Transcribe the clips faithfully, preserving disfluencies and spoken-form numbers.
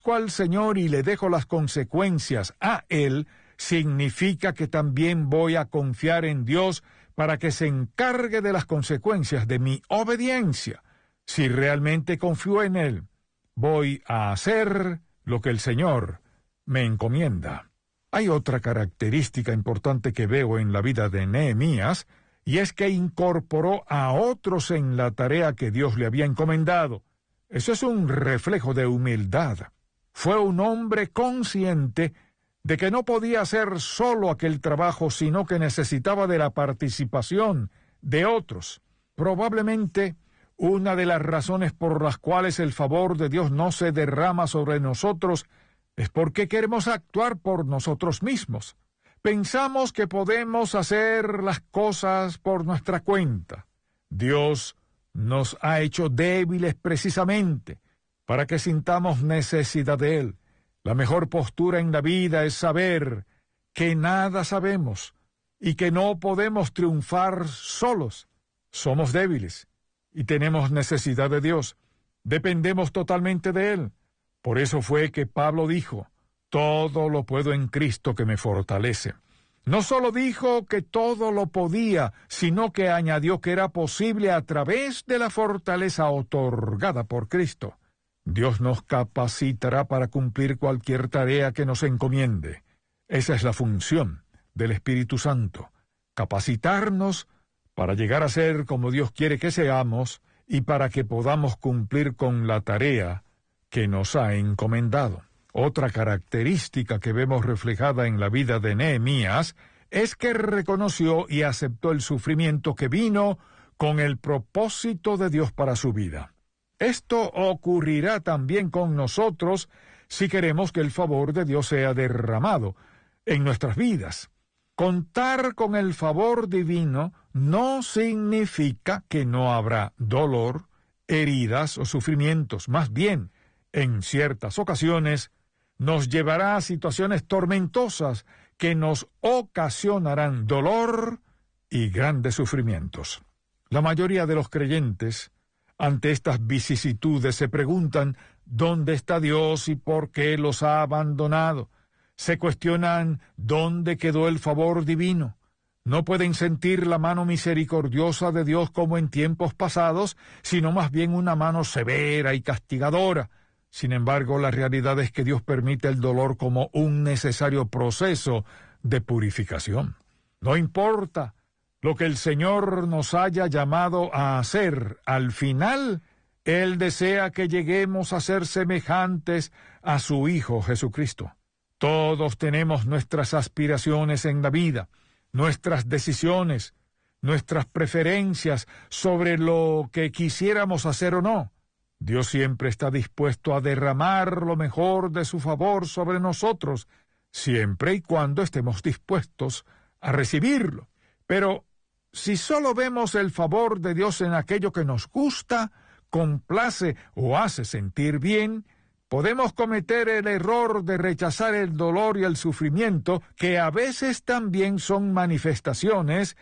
al Señor y le dejo las consecuencias a Él, significa que también voy a confiar en Dios para que se encargue de las consecuencias de mi obediencia. Si realmente confío en Él, voy a hacer lo que el Señor me encomienda. Hay otra característica importante que veo en la vida de Nehemías, y es que incorporó a otros en la tarea que Dios le había encomendado. Eso es un reflejo de humildad. Fue un hombre consciente de que no podía hacer solo aquel trabajo, sino que necesitaba de la participación de otros. Probablemente una de las razones por las cuales el favor de Dios no se derrama sobre nosotros es porque queremos actuar por nosotros mismos. Pensamos que podemos hacer las cosas por nuestra cuenta. Dios nos ha hecho débiles precisamente para que sintamos necesidad de Él. La mejor postura en la vida es saber que nada sabemos y que no podemos triunfar solos. Somos débiles y tenemos necesidad de Dios. Dependemos totalmente de Él. Por eso fue que Pablo dijo, todo lo puedo en Cristo que me fortalece. No solo dijo que todo lo podía, sino que añadió que era posible a través de la fortaleza otorgada por Cristo. Dios nos capacitará para cumplir cualquier tarea que nos encomiende. Esa es la función del Espíritu Santo, capacitarnos para llegar a ser como Dios quiere que seamos y para que podamos cumplir con la tarea que nos ha encomendado. Otra característica que vemos reflejada en la vida de Nehemías es que reconoció y aceptó el sufrimiento que vino con el propósito de Dios para su vida. Esto ocurrirá también con nosotros si queremos que el favor de Dios sea derramado en nuestras vidas. Contar con el favor divino no significa que no habrá dolor, heridas o sufrimientos. Más bien, en ciertas ocasiones, nos llevará a situaciones tormentosas que nos ocasionarán dolor y grandes sufrimientos. La mayoría de los creyentes, ante estas vicisitudes, se preguntan ¿dónde está Dios y por qué los ha abandonado? Se cuestionan ¿dónde quedó el favor divino? No pueden sentir la mano misericordiosa de Dios como en tiempos pasados, sino más bien una mano severa y castigadora. Sin embargo, la realidad es que Dios permite el dolor como un necesario proceso de purificación. No importa lo que el Señor nos haya llamado a hacer, al final, Él desea que lleguemos a ser semejantes a su Hijo Jesucristo. Todos tenemos nuestras aspiraciones en la vida, nuestras decisiones, nuestras preferencias sobre lo que quisiéramos hacer o no. Dios siempre está dispuesto a derramar lo mejor de su favor sobre nosotros, siempre y cuando estemos dispuestos a recibirlo. Pero si solo vemos el favor de Dios en aquello que nos gusta, complace o hace sentir bien, podemos cometer el error de rechazar el dolor y el sufrimiento, que a veces también son manifestaciones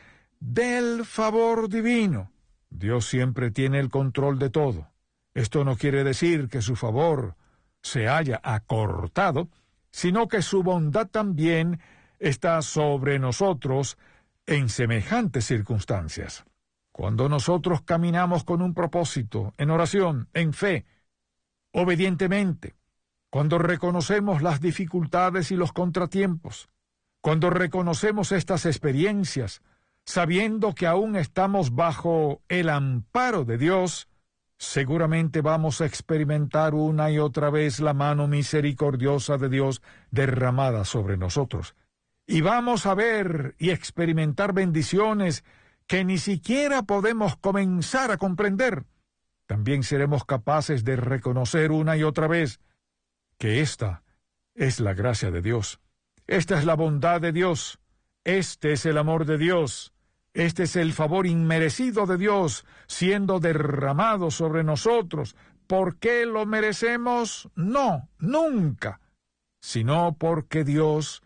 del favor divino. Dios siempre tiene el control de todo. Esto no quiere decir que su favor se haya acortado, sino que su bondad también está sobre nosotros en semejantes circunstancias. Cuando nosotros caminamos con un propósito, en oración, en fe, obedientemente, cuando reconocemos las dificultades y los contratiempos, cuando reconocemos estas experiencias, sabiendo que aún estamos bajo el amparo de Dios, seguramente vamos a experimentar una y otra vez la mano misericordiosa de Dios derramada sobre nosotros. Y vamos a ver y experimentar bendiciones que ni siquiera podemos comenzar a comprender. También seremos capaces de reconocer una y otra vez que esta es la gracia de Dios. Esta es la bondad de Dios. Este es el amor de Dios. Este es el favor inmerecido de Dios siendo derramado sobre nosotros. ¿Por qué lo merecemos? No, nunca. Sino porque Dios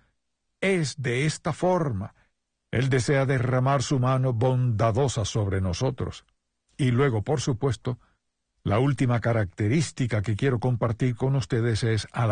es de esta forma. Él desea derramar su mano bondadosa sobre nosotros. Y luego, por supuesto, La última característica que quiero compartir con ustedes es